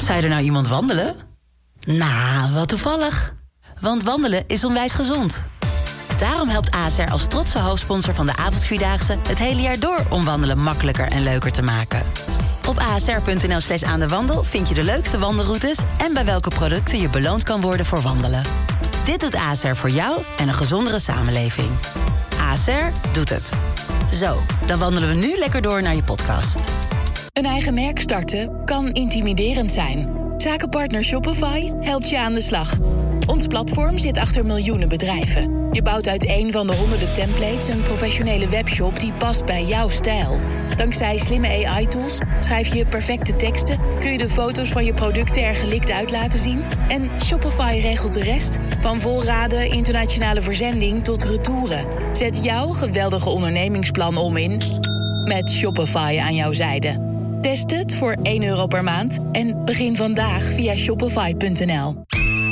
Zei er nou iemand wandelen? Nou, wat toevallig. Want wandelen is onwijs gezond. Daarom helpt ASR als trotse hoofdsponsor van de avondvierdaagse het hele jaar door om wandelen makkelijker en leuker te maken. Op asr.nl/aandewandel vind je de leukste wandelroutes en bij welke producten je beloond kan worden voor wandelen. Dit doet ASR voor jou en een gezondere samenleving. ASR doet het. Zo, dan wandelen we nu lekker door naar je podcast. Een eigen merk starten kan intimiderend zijn. Zakenpartner Shopify helpt je aan de slag. Ons platform zit achter miljoenen bedrijven. Je bouwt uit een van de honderden templates een professionele webshop die past bij jouw stijl. Dankzij slimme AI-tools schrijf je perfecte teksten, kun je de foto's van je producten er gelikt uit laten zien en Shopify regelt de rest. Van voorraden, internationale verzending tot retouren. Zet jouw geweldige ondernemingsplan om in met Shopify aan jouw zijde. Test het voor €1 per maand en begin vandaag via shopify.nl.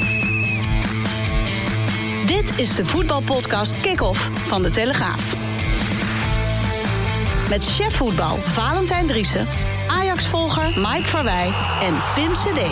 Dit is de voetbalpodcast Kick-Off van De Telegraaf. Met chef voetbal Valentijn Driessen, Ajax-volger Mike Verwij en Pim CD.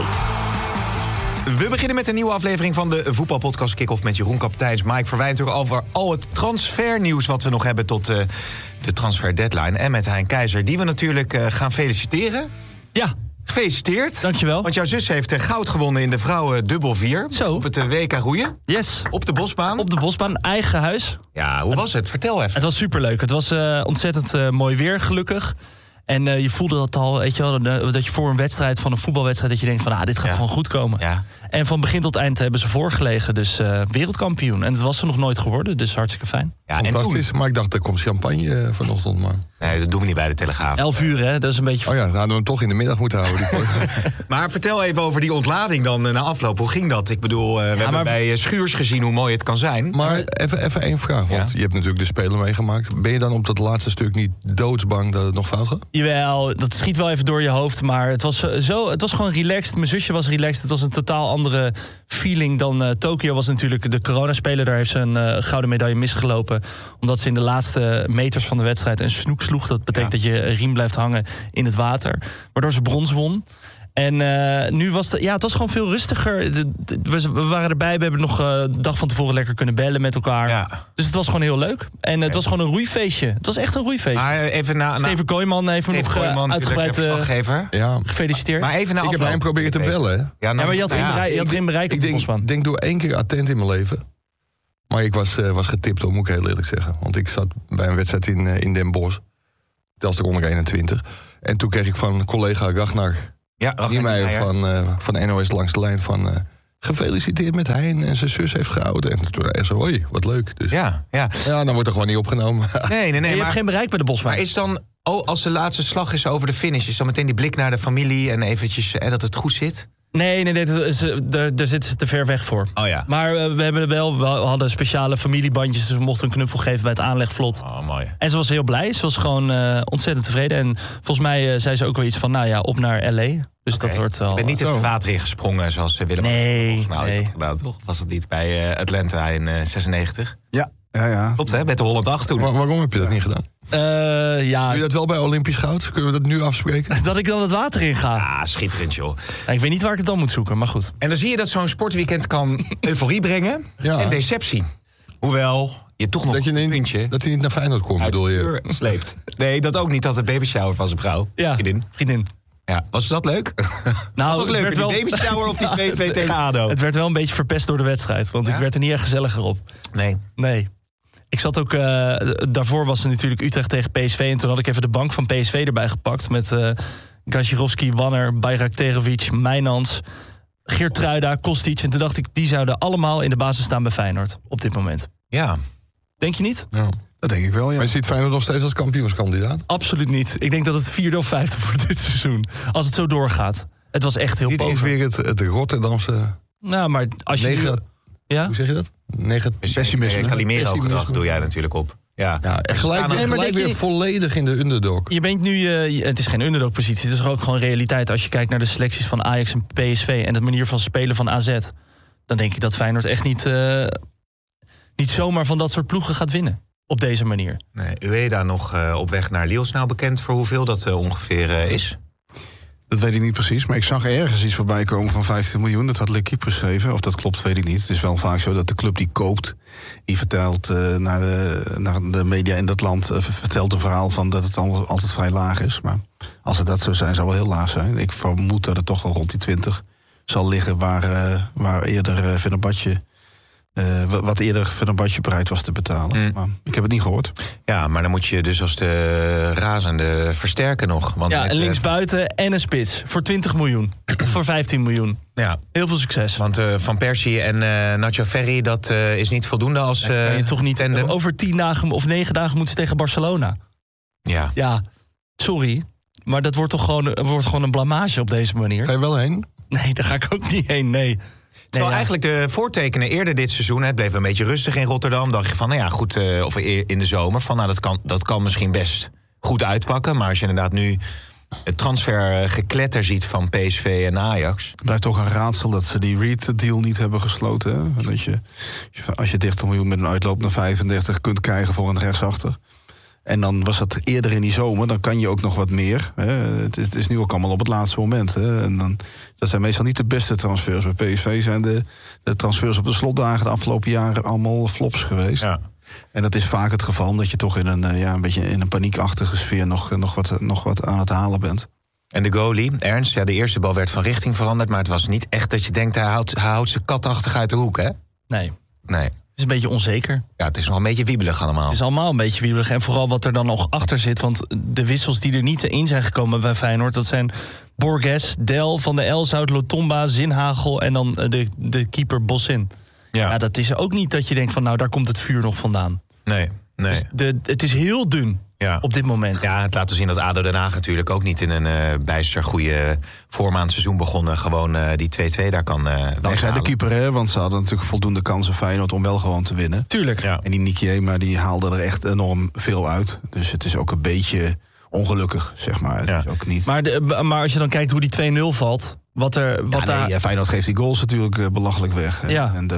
We beginnen met een nieuwe aflevering van de voetbalpodcast Kick-Off met Jeroen Kapteijns, Mike Verwij natuurlijk over al het transfernieuws wat we nog hebben tot de transfer deadline. En met Hein Keizer, die we natuurlijk gaan feliciteren. Ja. Gefeliciteerd. Dankjewel. Want jouw zus heeft goud gewonnen in de vrouwen dubbel 4. Zo. Op het WK roeien. Yes. Op de Bosbaan. Op de Bosbaan, eigen huis. Ja, hoe was het? Vertel even. Het was superleuk. Het was ontzettend mooi weer, gelukkig. En je voelde dat al, weet je wel, dat je voor een wedstrijd, van een voetbalwedstrijd, dat je denkt van, dit gaat gewoon goed komen. Ja. En van begin tot eind hebben ze voorgelegen, dus wereldkampioen. En het was ze nog nooit geworden, dus hartstikke fijn. Ja, fantastisch, maar ik dacht, er komt champagne vanochtend, man. Nee, dat doen we niet bij de Telegraaf. 11 uur, hè, dat is een beetje... Oh ja, dan hadden we hem toch in de middag moeten houden. Maar vertel even over die ontlading dan na afloop. Hoe ging dat? Ik bedoel, we hebben bij Schuurs gezien hoe mooi het kan zijn. Maar even één vraag, want je hebt natuurlijk de Spelen meegemaakt. Ben je dan op dat laatste stuk niet doodsbang dat het nog fout gaat? Jawel, dat schiet wel even door je hoofd, maar het was gewoon relaxed. Mijn zusje was relaxed, het was een totaal andere feeling dan Tokio was natuurlijk de coronaspeler. Daar heeft ze een gouden medaille misgelopen, omdat ze in de laatste meters van de wedstrijd een snoek sloeg. Dat betekent dat je riem blijft hangen in het water, waardoor ze brons won. En nu was het was gewoon veel rustiger. We waren erbij, we hebben nog de dag van tevoren lekker kunnen bellen met elkaar. Ja. Dus het was gewoon heel leuk. En het was gewoon een roeifeestje. Het was echt een roeifeestje. Maar even Steven Kooijman heeft me nog uitgebreid gefeliciteerd. Maar even ik heb hem proberen te bellen. Ja, maar je had geen bereik op de Bosbaan. Ik denk door 1 keer attent in mijn leven. Maar ik was getipt, moet ik heel eerlijk zeggen. Want ik zat bij een wedstrijd in Den Bosch. Telstar onder 21. En toen kreeg ik van collega Ragnar... die mij van de NOS langs de lijn van... gefeliciteerd met Hein en zijn zus heeft gehouden. En toen zei ze, hoi, wat leuk. Dus, ja, dan wordt er gewoon niet opgenomen. Nee, je hebt geen bereik bij de Bosbaan. Maar is dan, als de laatste slag is over de finish... is dan meteen die blik naar de familie en eventjes dat het goed zit? Nee, daar zitten ze te ver weg voor. Oh ja. Maar we hadden speciale familiebandjes, dus we mochten een knuffel geven bij het aanlegvlot. Oh, mooi. En ze was heel blij, ze was gewoon ontzettend tevreden. En volgens mij zei ze ook wel iets van, op naar L.A. Dus dat wordt wel... Je bent niet het water ingesprongen zoals Willem. Nee. Toch was het niet bij Atlanta in 96? Ja. Klopt, hè? Met de Holland 8 toen. Maar waarom heb je dat niet gedaan? Doe je dat wel bij Olympisch goud? Kunnen we dat nu afspreken? Dat ik dan het water in ga? Ja, schitterend, joh. Ik weet niet waar ik het dan moet zoeken, maar goed. En dan zie je dat zo'n sportweekend kan euforie brengen en deceptie. Hoewel je toch nog een puntje... Dat hij niet naar Feyenoord komt, bedoel je? Sleept. Nee, dat ook niet. Dat de babyshower van zijn vrouw. Ja, vriendin. Ja, was dat leuk? Nou, dat was leuk, die babyshower of die 2-2 tegen ADO? Het werd wel een beetje verpest door de wedstrijd. Want ik werd er niet echt gezelliger op. Nee. Ik zat ook... daarvoor was er natuurlijk Utrecht tegen PSV. En toen had ik even de bank van PSV erbij gepakt. Met Gazirovski, Wanner, Bayrakterovic, Mijnans, Geertruida, Kostic. En toen dacht ik, die zouden allemaal in de basis staan bij Feyenoord. Op dit moment. Ja. Denk je niet? Ja. Dat denk ik wel, ja. Maar je ziet Feyenoord nog steeds als kampioenskandidaat? Absoluut niet. Ik denk dat het 4e of 5e wordt dit seizoen. Als het zo doorgaat. Het was echt heel niet eens weer het Rotterdamse... Nou, maar als je... Hoe zeg je dat? Pessimisme. Calimero-gedrag doe jij natuurlijk op. Ja, gelijk weer volledig in de underdog. Je bent nu... het is geen underdog-positie. Het is ook gewoon realiteit. Als je kijkt naar de selecties van Ajax en PSV... en de manier van spelen van AZ... dan denk ik dat Feyenoord echt niet zomaar van dat soort ploegen gaat winnen. Op deze manier. Nee, Ueda nog op weg naar Lille. Nou bekend voor hoeveel dat ongeveer is? Dat weet ik niet precies, maar ik zag ergens iets voorbij komen van 15 miljoen. Dat had L'Équipe geschreven. Of dat klopt, weet ik niet. Het is wel vaak zo dat de club die koopt, die vertelt naar de media in dat land, vertelt een verhaal van dat het altijd vrij laag is. Maar als het dat zou zijn, zou het wel heel laag zijn. Ik vermoed dat het toch wel rond die 20 zal liggen waar eerder Fenerbahce... wat eerder Fenerbahce bereid was te betalen. Maar ik heb het niet gehoord. Ja, maar dan moet je dus als de razende versterken nog. Want en linksbuiten en een spits. Voor 20 miljoen. Of voor 15 miljoen. Ja. Heel veel succes. Want Van Persie en Nacho Ferri, dat is niet voldoende als kan je toch niet tandem. Over 10 dagen of 9 dagen moeten ze tegen Barcelona. Ja, sorry. Maar dat wordt toch gewoon een blamage op deze manier. Ga je wel heen? Nee, daar ga ik ook niet heen, nee. Terwijl eigenlijk de voortekenen eerder dit seizoen, het bleef een beetje rustig in Rotterdam. Dacht je van, nou ja, goed, of in de zomer, van nou, dat kan misschien best goed uitpakken. Maar als je inderdaad nu het transfergekletter ziet van PSV en Ajax. Het blijft toch een raadsel dat ze die Reed-deal niet hebben gesloten. Hè? Dat je, als je 30 miljoen met een uitloop naar 35 kunt krijgen voor een rechtsachter. En dan was dat eerder in die zomer, dan kan je ook nog wat meer. Hè. Het is nu ook allemaal op het laatste moment. Hè. En dat zijn meestal niet de beste transfers. Bij PSV zijn de transfers op de slotdagen de afgelopen jaren allemaal flops geweest. Ja. En dat is vaak het geval, omdat je toch in een beetje in een paniekachtige sfeer nog wat aan het halen bent. En de goalie, Ernst, de eerste bal werd van richting veranderd, maar het was niet echt dat je denkt, hij houdt zijn katachtig uit de hoek, hè? Nee. Het is een beetje onzeker. Ja, het is nog een beetje wiebelig allemaal. Het is allemaal een beetje wiebelig. En vooral wat er dan nog achter zit. Want de wissels die er niet in zijn gekomen bij Feyenoord, dat zijn Borges, Del, Van der Elzout, Lotomba, Zinhagel en dan de keeper Bosin. Ja, dat is ook niet dat je denkt van, nou, daar komt het vuur nog vandaan. Nee. Dus het is heel dun. Ja. Op dit moment. Ja, het laat zien dat ADO Den Haag natuurlijk ook niet in een bijster goede vorm aan het seizoen begonnen. Gewoon die 2-2 daar kan dankzij de keeper, hè, want ze hadden natuurlijk voldoende kansen Feyenoord om wel gewoon te winnen. Tuurlijk. Ja. En die Nikiema, die haalde er echt enorm veel uit. Dus het is ook een beetje ongelukkig, zeg maar. Het is ook niet... maar als je dan kijkt hoe die 2-0 valt... Feyenoord geeft die goals natuurlijk belachelijk weg. Ja. En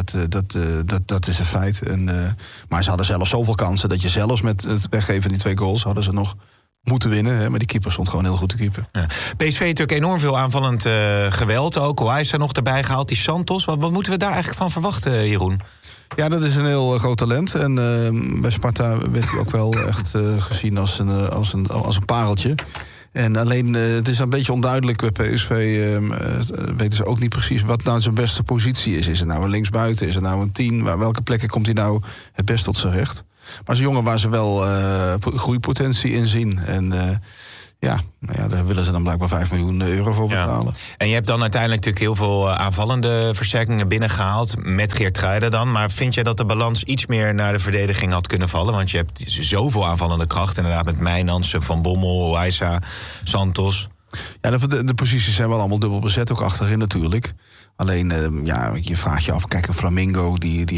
dat is een feit. Maar ze hadden zelfs zoveel kansen dat je zelfs met het weggeven van die 2 goals hadden ze nog moeten winnen. Hè? Maar die keeper stond gewoon heel goed te keeper. Ja. PSV natuurlijk enorm veel aanvallend geweld ook. Hij is er nog erbij gehaald, die Santos. Wat moeten we daar eigenlijk van verwachten, Jeroen? Ja, dat is een heel groot talent. En bij Sparta werd hij ook wel echt gezien als een pareltje. En alleen, het is een beetje onduidelijk bij PSV. Weten ze ook niet precies wat nou zijn beste positie is. Is het nou een linksbuiten? Is het nou een 10? Welke plekken komt hij nou het best tot zijn recht? Maar het is een jongen waar ze wel groeipotentie in zien. En daar willen ze dan blijkbaar 5 miljoen euro voor betalen. En je hebt dan uiteindelijk natuurlijk heel veel aanvallende versterkingen binnengehaald. Met Geertruiden dan. Maar vind je dat de balans iets meer naar de verdediging had kunnen vallen? Want je hebt zoveel aanvallende kracht. Inderdaad met Mijnansen, Van Bommel, Oaisa, Santos. Ja, de posities zijn wel allemaal dubbel bezet. Ook achterin natuurlijk. Alleen, je vraagt je af. Kijk, een Flamingo,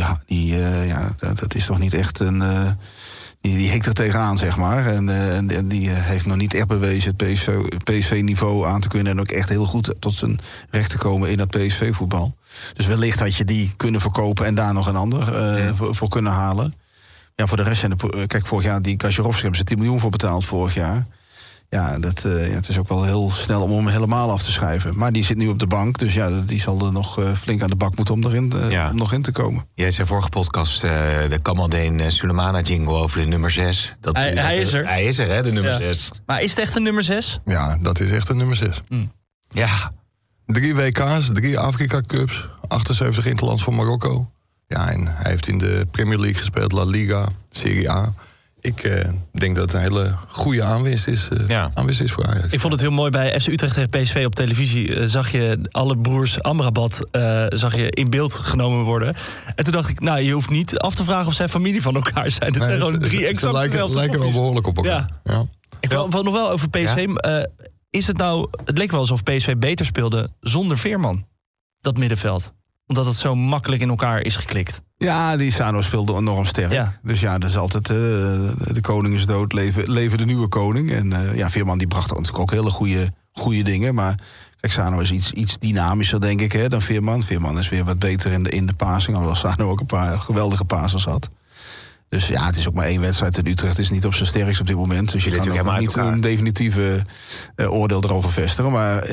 dat is toch niet echt een... Die hikt er tegenaan, zeg maar. En die heeft nog niet echt bewezen het PSV-niveau aan te kunnen... en ook echt heel goed tot zijn recht te komen in dat PSV-voetbal. Dus wellicht had je die kunnen verkopen en daar nog een ander voor kunnen halen. Ja, voor de rest kijk, vorig jaar die Kajerovski hebben ze 10 miljoen voor betaald vorig jaar. Ja, het is ook wel heel snel om hem helemaal af te schrijven. Maar die zit nu op de bank, dus die zal er nog flink aan de bak moeten om nog in te komen. Jij zei vorige podcast de Kamaldeen Sulemana jingle over de nummer 6. Hij is er. Hij is er, hè, de nummer 6. Maar is het echt een nummer 6? Ja, dat is echt een nummer 6. Ja. 3 WK's, 3 Afrika Cups, 78 interlands voor Marokko. Ja, en hij heeft in de Premier League gespeeld, La Liga, Serie A. Ik denk dat het een hele goede aanwinst is voor Ajax. Ik vond het heel mooi bij FC Utrecht tegen PSV op televisie. Zag je alle broers Amrabat in beeld genomen worden. En toen dacht ik, nou, je hoeft niet af te vragen of zij familie van elkaar zijn. Het zijn gewoon 3 exact dezelfde. Ze lijken wel behoorlijk op elkaar. Ja. Ik wil nog wel over PSV. Ja? Is het nou? Het leek wel alsof PSV beter speelde zonder Veerman. Dat middenveld. Omdat het zo makkelijk in elkaar is geklikt. Ja, die Sano speelde enorm sterk. Ja. Dus dat is altijd de koning is dood, leven de nieuwe koning. En Veerman die bracht natuurlijk ook hele goede dingen. Maar kijk, Sano is iets dynamischer, denk ik, dan Veerman. Veerman is weer wat beter in de passing. Alhoewel Sano ook een paar geweldige passers had. Dus ja, het is ook maar 1 wedstrijd in Utrecht. Het is niet op zijn sterkst op dit moment. Dus je kan ook nog niet een definitieve oordeel erover vestigen. Maar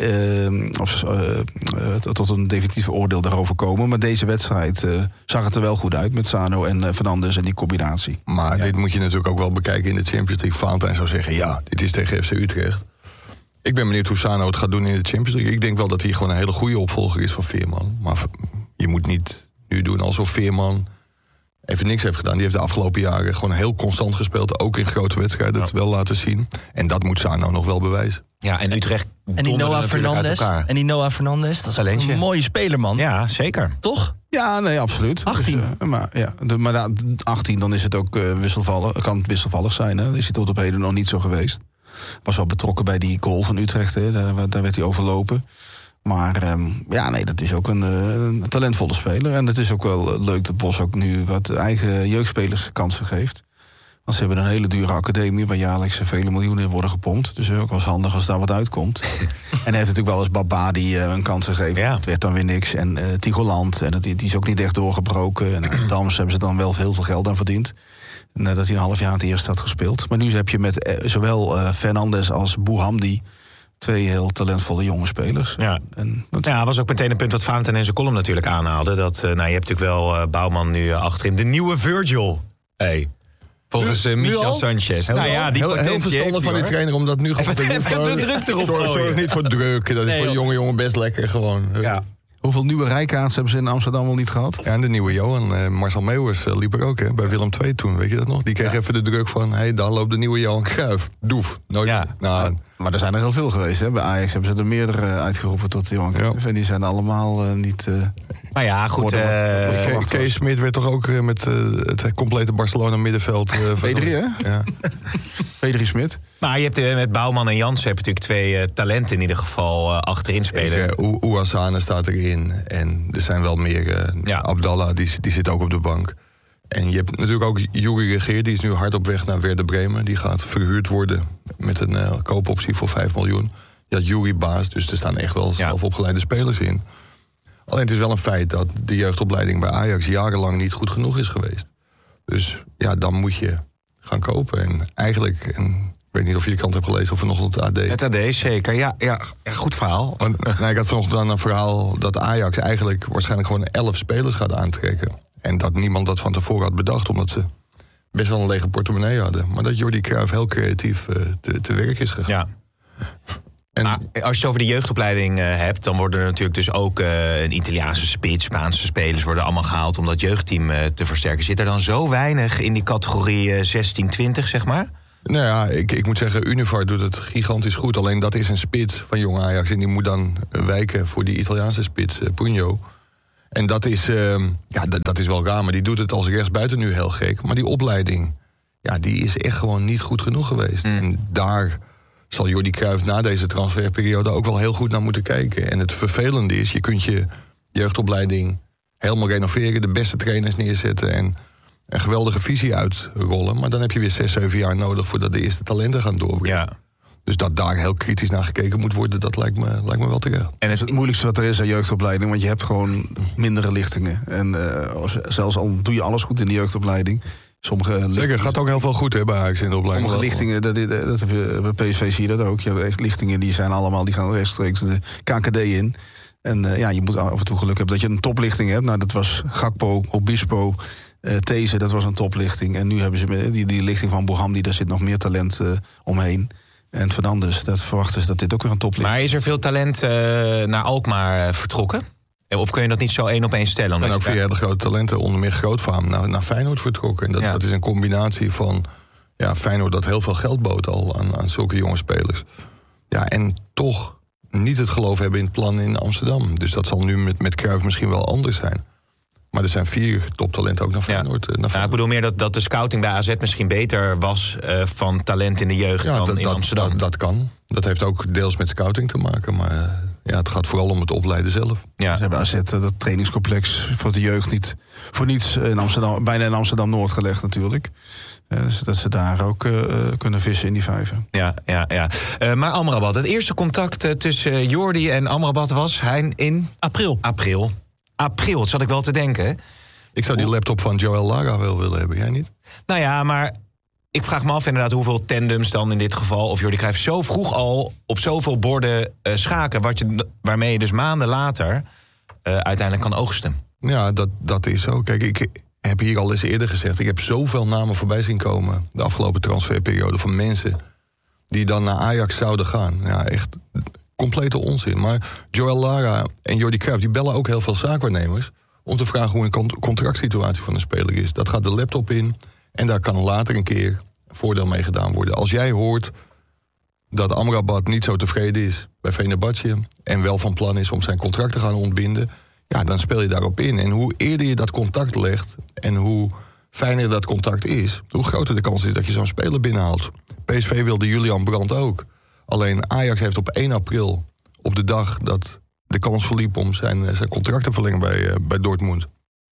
tot een definitieve oordeel daarover komen. Maar deze wedstrijd zag het er wel goed uit met Sano en Fernandes en die combinatie. Maar dit moet je natuurlijk ook wel bekijken in de Champions League. Valentijn zou zeggen, ja, dit is tegen FC Utrecht. Ik ben benieuwd hoe Sano het gaat doen in de Champions League. Ik denk wel dat hij gewoon een hele goede opvolger is van Veerman. Maar je moet niet nu doen alsof Veerman even niks heeft gedaan. Die heeft de afgelopen jaren gewoon heel constant gespeeld. Ook in grote wedstrijden het wel laten zien. En dat moet Sano nog wel bewijzen. Ja, en Utrecht en die Noah Fernandes, dat is een mooie speler, man. Ja, zeker. Toch? Ja, nee, absoluut. 18. Dus, maar 18, dan is het ook kan het wisselvallig zijn. Hè? Is hij tot op heden nog niet zo geweest. Was wel betrokken bij die goal van Utrecht. Hè? Daar werd hij overlopen. Maar dat is ook een talentvolle speler. En het is ook wel leuk dat Bos ook nu wat eigen jeugdspelers kansen geeft. Want ze hebben een hele dure academie waar jaarlijks vele miljoenen in worden gepompt. Dus ook wel eens handig als daar wat uitkomt. En hij heeft natuurlijk wel eens Babadi een kans gegeven. Ja. Het werd dan weer niks. En Tigoland, en die is ook niet echt doorgebroken. En Dams hebben ze dan wel heel veel geld aan verdiend. Nadat hij een half jaar aan het eerst had gespeeld. Maar nu heb je met zowel Fernandes als Bouhamdi 2 heel talentvolle jonge spelers. Ja, was ook meteen een punt wat Valentijn in zijn column natuurlijk aanhaalde. Dat je hebt natuurlijk wel Bouwman nu achterin. De nieuwe Virgil. Volgens Michel Sanchez. Heel verstandig van die trainer om dat nu gewoon te doen. Even de druk erop gooien. Zorg niet voor druk. Dat is voor een jongen best lekker gewoon. Ja. Hoeveel nieuwe rijkaarts hebben ze in Amsterdam wel niet gehad? Ja, en de nieuwe Johan. Marcel Meeuwers liep er ook bij Willem II toen. Weet je dat nog? Die kreeg even de druk van, daar loopt de nieuwe Johan Cruijff. Doef. Nooit. Ja. Maar er zijn er heel veel geweest. Hè? Bij Ajax hebben ze er meerdere uitgeroepen tot Johan Cruijff. En die zijn allemaal niet... Maar ja, goed. Kees Smit werd toch ook met het complete Barcelona middenveld... P3, hè? Ja. P3 Smit. Maar je hebt met Bouwman en Jansen heb je natuurlijk 2 talenten in ieder geval achterin spelen. Ouassane staat erin. En er zijn wel meer... Abdallah, die zit ook op de bank. En je hebt natuurlijk ook Juri Regeer, die is nu hard op weg naar Werder Bremen. Die gaat verhuurd worden met een koopoptie voor 5 miljoen. Je had Juri Baas, dus er staan echt wel zelfopgeleide spelers in. Alleen het is wel een feit dat de jeugdopleiding bij Ajax jarenlang niet goed genoeg is geweest. Dus dan moet je gaan kopen. En eigenlijk, ik weet niet of je de krant hebt gelezen of vanochtend het AD. Het AD, zeker. Ja, goed verhaal. Ik had vanochtend een verhaal dat Ajax eigenlijk waarschijnlijk gewoon 11 spelers gaat aantrekken. En dat niemand dat van tevoren had bedacht, omdat ze best wel een lege portemonnee hadden. Maar dat Jordi Cruijff heel creatief te werk is gegaan. Ja. En maar als je het over de jeugdopleiding hebt, dan worden er natuurlijk dus ook een Italiaanse spits, Spaanse spelers worden allemaal gehaald om dat jeugdteam te versterken. Zit er dan zo weinig in die categorie 16-20, zeg maar? Nou ja, ik moet zeggen, Univar doet het gigantisch goed. Alleen dat is een spits van jong Ajax en die moet dan wijken voor die Italiaanse spits, Pugno. En dat is, dat is wel raar, maar die doet het als rechtsbuiten nu heel gek. Maar die opleiding, die is echt gewoon niet goed genoeg geweest. En daar zal Jordi Cruijff na deze transferperiode ook wel heel goed naar moeten kijken. En het vervelende is, je kunt je jeugdopleiding helemaal renoveren, de beste trainers neerzetten en een geweldige visie uitrollen. Maar dan heb je weer 6-7 jaar nodig voordat de eerste talenten gaan doorbrengen. Ja. Dus dat daar heel kritisch naar gekeken moet worden, dat lijkt me wel terecht. En het moeilijkste wat er is aan jeugdopleiding, want je hebt gewoon mindere lichtingen. En zelfs al doe je alles goed in de jeugdopleiding. Zeker, het gaat ook heel veel goed bij Ajax in de opleiding. Sommige lichtingen, dat heb je, bij PSV zie je dat ook. Je hebt echt lichtingen die gaan rechtstreeks de KKD in. En je moet af en toe geluk hebben dat je een toplichting hebt. Nou, dat was Gakpo, Obispo, These, dat was een toplichting. En nu hebben ze die lichting van Bouhamdi, daar zit nog meer talent omheen. En Fernandes, dat verwachten ze dat dit ook weer een top ligt. Maar is er veel talent naar Alkmaar vertrokken? Of kun je dat niet zo 1 op 1 stellen? Er zijn ook 4 hele grote talenten, onder meer Grootvaam, naar Feyenoord vertrokken. En dat is een combinatie van Feyenoord dat heel veel geld bood al aan zulke jonge spelers. Ja, en toch niet het geloof hebben in het plan in Amsterdam. Dus dat zal nu met Cruijff misschien wel anders zijn. Maar er zijn 4 toptalenten ook naar Feyenoord. Ik bedoel meer dat de scouting bij AZ misschien beter was van talent in de jeugd dan in Amsterdam. Dat kan. Dat heeft ook deels met scouting te maken. Maar het gaat vooral om het opleiden zelf. Ja. Ze hebben AZ dat trainingscomplex voor de jeugd niet voor niets in Amsterdam, bijna in Amsterdam-Noord gelegd natuurlijk. Dus dat ze daar ook kunnen vissen in die vijven. Ja. Maar Amrabat, het eerste contact tussen Jordi en Amrabat was in april. April, dat zat ik wel te denken. Ik zou die laptop van Joel Lara wel willen hebben, jij niet? Nou ja, maar ik vraag me af inderdaad hoeveel tandems dan in dit geval... of Jordi Cruijff zo vroeg al op zoveel borden schaken... waarmee je dus maanden later uiteindelijk kan oogsten. Ja, dat is zo. Kijk, ik heb hier al eens eerder gezegd... ik heb zoveel namen voorbij zien komen... de afgelopen transferperiode van mensen... die dan naar Ajax zouden gaan. Ja, echt complete onzin. Maar Joel Lara en Jordi Cruijff... die bellen ook heel veel zaakwaarnemers... om te vragen hoe een contractsituatie van een speler is. Dat gaat de laptop in... en daar kan later een keer voordeel mee gedaan worden. Als jij hoort dat Amrabat niet zo tevreden is bij Fenerbahce... en wel van plan is om zijn contract te gaan ontbinden... ja, dan speel je daarop in. En hoe eerder je dat contact legt... en hoe fijner dat contact is... hoe groter de kans is dat je zo'n speler binnenhaalt. PSV wilde Julian Brandt ook. Alleen Ajax heeft op 1 april... op de dag dat de kans verliep om zijn contract te verlengen bij Dortmund...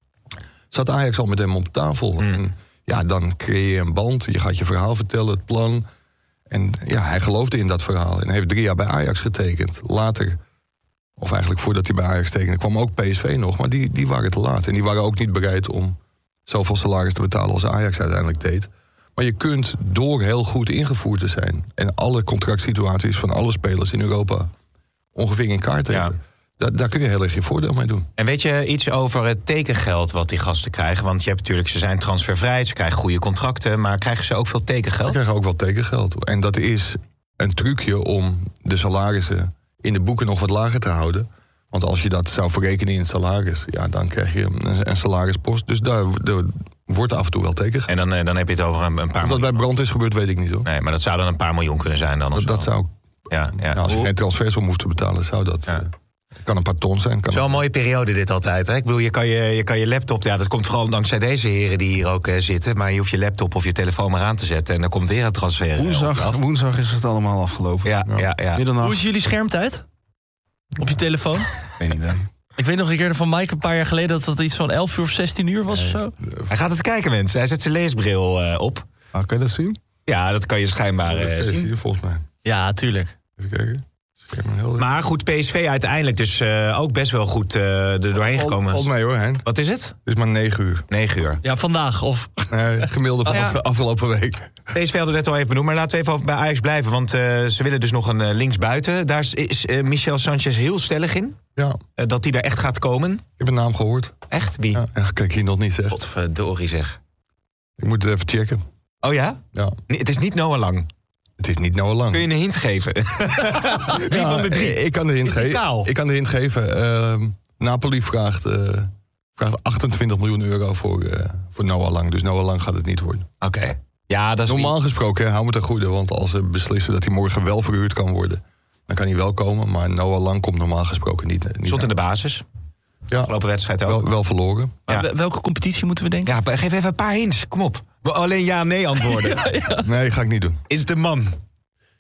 zat Ajax al met hem op tafel. En ja, dan creëer je een band, je gaat je verhaal vertellen, het plan. En ja, hij geloofde in dat verhaal en heeft 3 jaar bij Ajax getekend. Later, of eigenlijk voordat hij bij Ajax tekende, kwam ook PSV nog. Maar die waren te laat en die waren ook niet bereid om zoveel salaris te betalen als Ajax uiteindelijk deed. Maar je kunt door heel goed ingevoerd te zijn en alle contractsituaties van alle spelers in Europa ongeveer in kaart hebben. Ja. Daar kun je heel erg je voordeel mee doen. En weet je iets over het tekengeld wat die gasten krijgen? Want je hebt natuurlijk, ze zijn transfervrij, ze krijgen goede contracten... maar krijgen ze ook veel tekengeld? Ze krijgen ook wel tekengeld. En dat is een trucje om de salarissen in de boeken nog wat lager te houden. Want als je dat zou verrekenen in het salaris... ja, dan krijg je een salarispost. Dus daar wordt af en toe wel tekengeld. En dan heb je het over een paar miljoen. Of dat bij Brandt is gebeurd, weet ik niet hoor. Nee, maar dat zou dan een paar miljoen kunnen zijn dan? Dat zou... Ja. Nou, als je geen transfersom hoeft te betalen, zou dat... kan een paar ton zijn. Het is wel een mooie periode dit altijd. Hè? Ik bedoel, je kan je laptop... Ja, dat komt vooral dankzij deze heren die hier ook zitten. Maar je hoeft je laptop of je telefoon maar aan te zetten... en dan komt weer een transfer. Woensdag is het allemaal afgelopen. Ja. Hoe is jullie schermtijd? Op je telefoon? Geen idee. Ik weet nog een keer van Mike een paar jaar geleden... dat het iets van 11 uur of 16 uur was of zo. Hij gaat het kijken, mensen. Hij zet zijn leesbril op. Kan je dat zien? Ja, dat kan je schijnbaar zien. Volgens mij. Ja, tuurlijk. Even kijken. Maar goed, PSV uiteindelijk dus ook best wel goed er doorheen gekomen. Valt mee hoor, Hein. Wat is het? Het is maar 9 uur. 9 uur. Ja, Michiel of... Gemiddelde van afgelopen week. PSV hadden we net al even benoemd, maar laten we even bij Ajax blijven. Want ze willen dus nog een linksbuiten. Daar is Michel Sanchez heel stellig in. Ja. Dat hij daar echt gaat komen. Ik heb een naam gehoord. Echt? Wie? Ja, kijk hier nog niet zeg. Godverdorie zeg. Ik moet het even checken. Oh ja? Ja. Nee, het is niet Noah Lang. Het is niet Noah Lang. Kun je een hint geven? Wie van de 3? Ik kan de hint geven. Kaal? Ik kan de hint geven. Napoli vraagt 28 miljoen euro voor Noah Lang. Dus Noah Lang gaat het niet worden. Oké. Ja, dat is normaal gesproken, hou me ten goede. Want als ze beslissen dat hij morgen wel verhuurd kan worden... dan kan hij wel komen. Maar Noah Lang komt normaal gesproken niet stond in de basis. Ja. Afgelopen wedstrijd ook. Wel verloren. Ja. Welke competitie moeten we denken? Ja, geef even een paar hints. Kom op. Alleen ja, nee antwoorden. Nee, ga ik niet doen. Is het een man?